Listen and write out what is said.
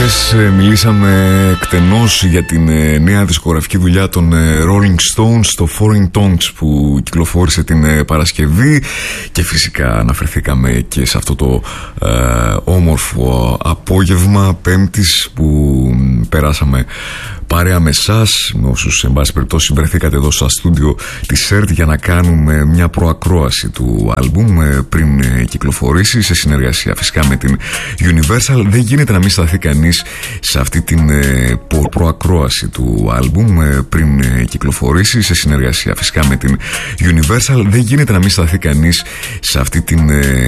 Χθες μιλήσαμε εκτενώς για την νέα δισκογραφική δουλειά των Rolling Stones, το Foreign Tongues, που κυκλοφόρησε την Παρασκευή, και φυσικά αναφερθήκαμε και σε αυτό το όμορφο απόγευμα Πέμπτης που περάσαμε παρέα με εσάς, με όσους εν πάση περιπτώσει βρεθήκατε εδώ στα στούντιο της ΕΡΤ για να κάνουμε μια προακρόαση του άλμπουμ πριν κυκλοφορήσει, σε συνεργασία φυσικά με την Universal. Δεν γίνεται να μην σταθεί κανείς σε αυτή την προακρόαση του άλμπουμ πριν κυκλοφορήσει, σε συνεργασία φυσικά με την Universal. Δεν γίνεται να μην σταθεί κανείς σε αυτή την